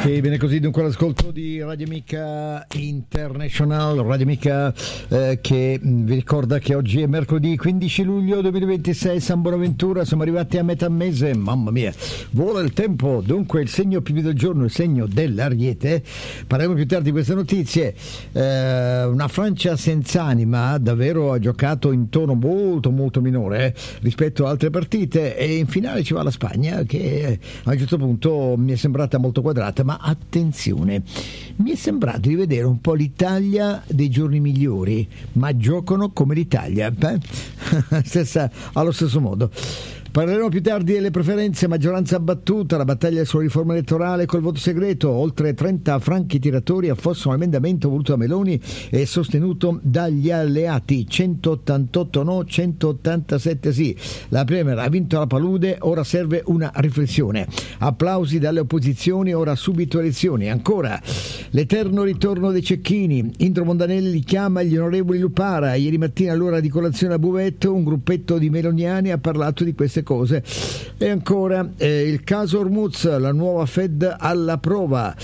Ok, bene così, dunque l'ascolto di Radio Amica International, Radio Amica che vi ricorda che oggi è mercoledì 15 luglio 2026, San Bonaventura, siamo arrivati a metà mese, mamma mia, vola il tempo. Dunque il segno più del giorno, il segno dell'Ariete. Parleremo più tardi di queste notizie. Una Francia senza anima, davvero ha giocato in tono molto molto minore rispetto a altre partite, e in finale ci va la Spagna che a un certo punto mi è sembrata molto quadrata, ma attenzione, mi è sembrato di vedere un po' l'Italia dei giorni migliori, ma giocano come l'Italia, allo stesso modo. Parleremo più tardi delle preferenze, maggioranza battuta, la battaglia sulla riforma elettorale col voto segreto, oltre 30 franchi tiratori affossano l'emendamento voluto da Meloni e sostenuto dagli alleati, 188 no, 187 sì. La Premier ha vinto la palude, ora serve una riflessione. Applausi dalle opposizioni, ora subito elezioni. Ancora, l'eterno ritorno dei cecchini, Indro Montanelli chiama gli onorevoli Lupara, ieri mattina all'ora di colazione a Buvetto un gruppetto di meloniani ha parlato di queste cose. E ancora il caso Hormuz, la nuova Fed alla prova,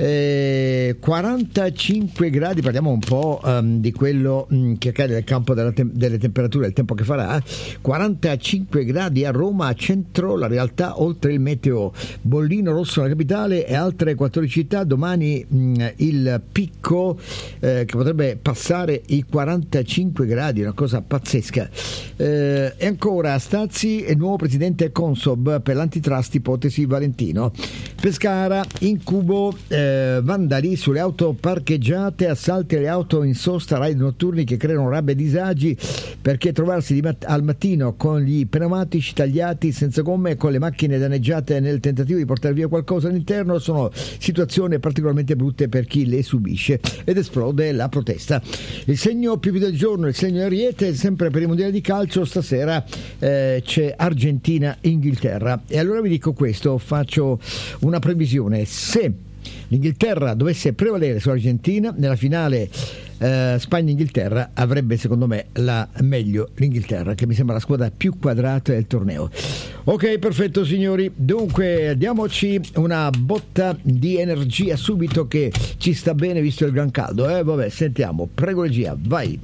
45 gradi, parliamo un po' di quello che accade nel campo delle temperature, il tempo che farà. 45 gradi a Roma, centro, la realtà oltre il meteo, bollino rosso nella capitale e altre 14 città. Domani il picco che potrebbe passare i 45 gradi, una cosa pazzesca. E ancora Stazzi è nuovo presidente Consob per l'antitrust, ipotesi Valentino. Pescara, incubo, vandali sulle auto parcheggiate, assalti alle auto in sosta, raid notturni che creano rabbia e disagi, perché trovarsi al mattino con gli pneumatici tagliati, senza gomme, con le macchine danneggiate nel tentativo di portare via qualcosa all'interno sono situazioni particolarmente brutte per chi le subisce, ed esplode la protesta. Il segno più del giorno, il segno Ariete, sempre per i mondiali di calcio. Stasera c'è Argentina-Inghilterra, e allora vi dico questo, faccio una previsione: se l'Inghilterra dovesse prevalere sull'Argentina nella finale Spagna-Inghilterra, avrebbe secondo me la meglio l'Inghilterra, che mi sembra la squadra più quadrata del torneo. Ok, perfetto signori, dunque diamoci una botta di energia subito, che ci sta bene visto il gran caldo. Vabbè, sentiamo, prego regia, vai.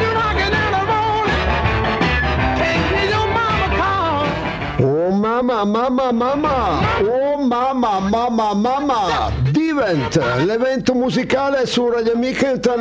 Oh mamma, mamma, mamma, oh mamma, mamma, mamma, Divent, l'evento musicale su Radio Amica International.